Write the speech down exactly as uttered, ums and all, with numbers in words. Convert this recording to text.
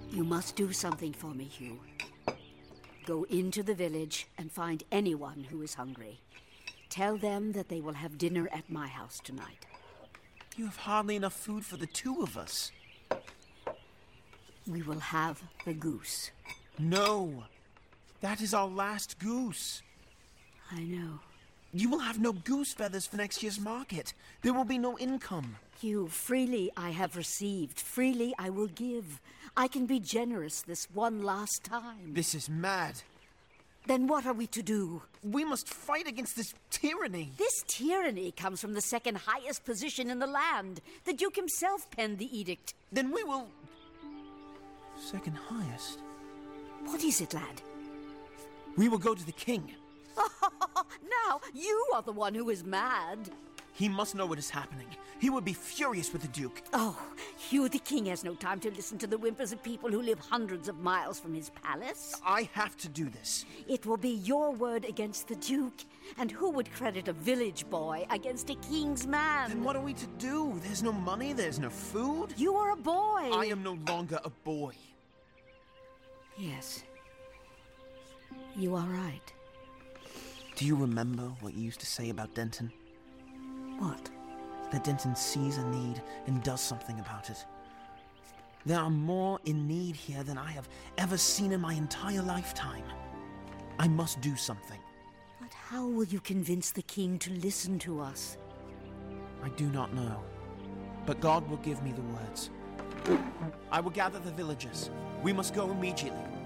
You must do something for me, Hugh. Go into the village and find anyone who is hungry. Tell them that they will have dinner at my house tonight. You have hardly enough food for the two of us. We will have the goose. No! That is our last goose. I know. You will have no goose feathers for next year's market. There will be no income. Hugh, freely I have received. Freely I will give. I can be generous this one last time. This is mad. Then what are we to do? We must fight against this tyranny. This tyranny comes from the second highest position in the land. The Duke himself penned the edict. Then we will... Second highest? What is it, lad? We will go to the king. Now, you are the one who is mad. He must know what is happening. He would be furious with the Duke. Oh, Hugh, the king has no time to listen to the whimpers of people who live hundreds of miles from his palace. I have to do this. It will be your word against the Duke. And who would credit a village boy against a king's man? Then what are we to do? There's no money, there's no food. You are a boy. I am no longer a boy. Yes. You are right. Do you remember what you used to say about Denton? What? That Denton sees a need and does something about it. There are more in need here than I have ever seen in my entire lifetime. I must do something. But how will you convince the king to listen to us? I do not know. But God will give me the words. I will gather the villagers. We must go immediately.